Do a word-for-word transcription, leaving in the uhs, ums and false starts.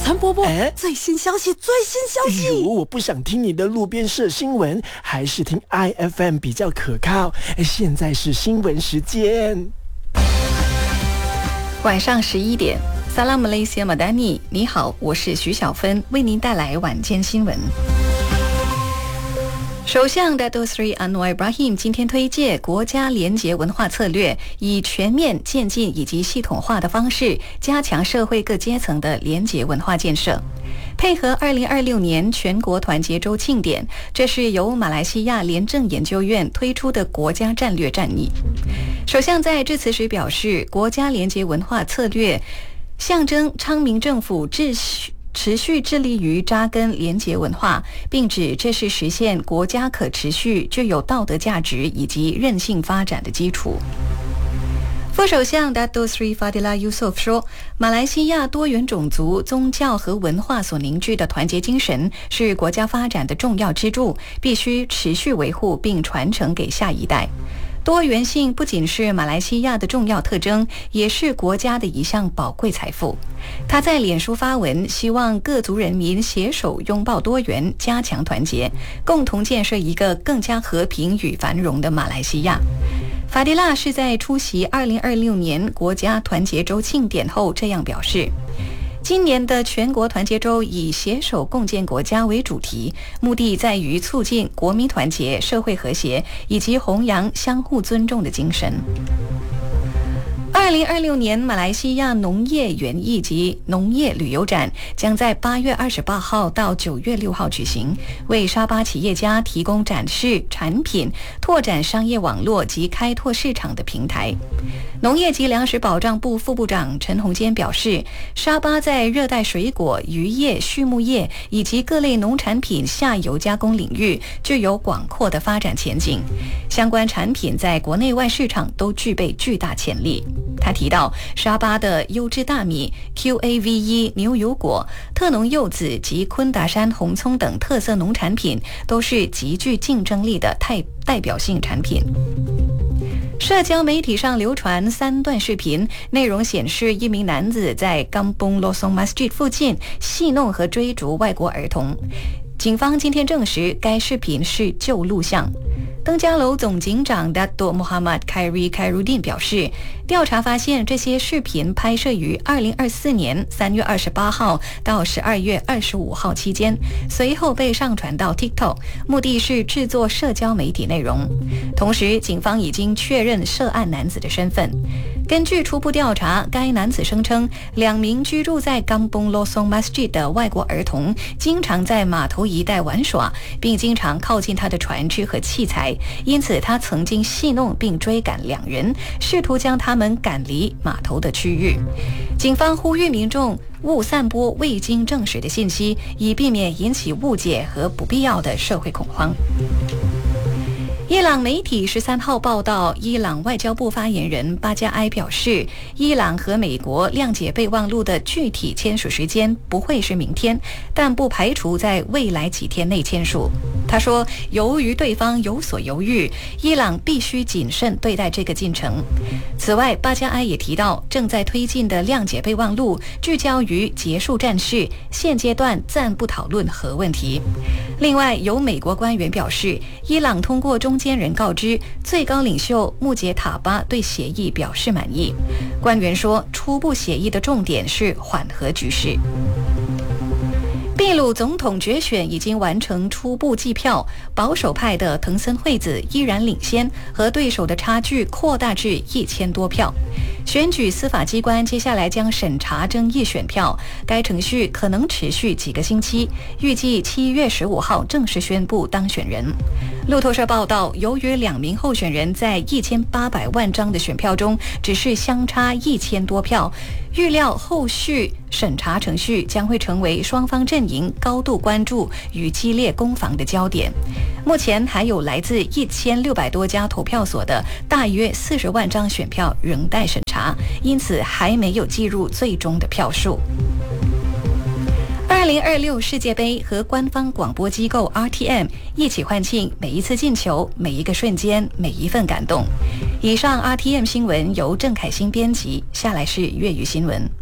陈伯伯， 哎， 最新消息，最新消息！ 哎呦，我不想听你的路边社新闻，还是听 I F M 比较可靠。现在是新闻时间， 晚上十一点。Salam Malaysia Madani， 你好，我是徐小芬，为您带来晚间新闻。首相 Datuk Seri Anwar Ibrahim 今天推介国家廉洁文化策略，以全面、渐进以及系统化的方式，加强社会各阶层的廉洁文化建设。配合二零二六年全国团结周庆典，这是由马来西亚廉政研究院推出的国家战略战役。首相在致辞时表示，国家廉洁文化策略象征昌明政府秩序持续致力于扎根廉洁文化，并指这是实现国家可持续、具有道德价值以及韧性发展的基础。副首相 Datuk Seri Fadilah Yusof 说，马来西亚多元种族、宗教和文化所凝聚的团结精神是国家发展的重要支柱，必须持续维护并传承给下一代。多元性不仅是马来西亚的重要特征，也是国家的一项宝贵财富。他在脸书发文，希望各族人民携手拥抱多元，加强团结，共同建设一个更加和平与繁荣的马来西亚。法迪拉是在出席二零二六年国家团结周庆典后这样表示，今年的全国团结周以携手共建国家为主题，目的在于促进国民团结、社会和谐以及弘扬相互尊重的精神。二零二六年马来西亚农业园艺及农业旅游展将在八月二十八号到九月六号举行，为沙巴企业家提供展示产品、拓展商业网络及开拓市场的平台。农业及粮食保障部副部长陈宏坚表示，沙巴在热带水果、渔业、畜牧业以及各类农产品下游加工领域具有广阔的发展前景，相关产品在国内外市场都具备巨大潜力。他提到，沙巴的优质大米、Q A V 一 牛油果、特浓柚子及昆达山红葱等特色农产品都是极具竞争力的代代表性产品。社交媒体上流传三段视频，内容显示一名男子在 Kampung Losong Masjid 附近戏弄和追逐外国儿童。警方今天证实，该视频是旧录像。登嘉楼总警长 Datuk Muhammad Khairi Khairuddin 表示，调查发现这些视频拍摄于二零二四年三月二十八号到十二月二十五号期间，随后被上传到 TikTok， 目的是制作社交媒体内容。同时，警方已经确认涉案男子的身份。根据初步调查，该男子声称，两名居住在 Kampung Losong Masjid 的外国儿童经常在码头一带玩耍，并经常靠近他的船只和器材，因此他曾经戏弄并追赶两人，试图将他们赶离码头的区域。警方呼吁民众勿散播未经证实的信息，以避免引起误解和不必要的社会恐慌。伊朗媒体十三号报道，伊朗外交部发言人巴加埃表示，伊朗和美国谅解备忘录的具体签署时间不会是明天，但不排除在未来几天内签署。他说，由于对方有所犹豫，伊朗必须谨慎对待这个进程。此外，巴加埃也提到，正在推进的谅解备忘录聚焦于结束战事，现阶段暂不讨论核问题。另外，有美国官员表示，伊朗通过中间人告知，最高领袖穆杰塔巴对协议表示满意。官员说，初步协议的重点是缓和局势。秘鲁总统决选已经完成初步计票，保守派的藤森惠子依然领先，和对手的差距扩大至一千多票。选举司法机关接下来将审查争议选票，该程序可能持续几个星期，预计七月十五号正式宣布当选人。路透社报道，由于两名候选人在一千八百万张的选票中只是相差一千多票，预料后续审查程序将会成为双方阵营高度关注与激烈攻防的焦点。目前还有来自一千六百多家投票所的大约四十万张选票仍待审查，因此还没有计入最终的票数。二零二六世界杯和官方广播机构 R T M 一起欢庆每一次进球、每一个瞬间、每一份感动。以上 R T M 新闻由郑凯欣编辑，下来是粤语新闻。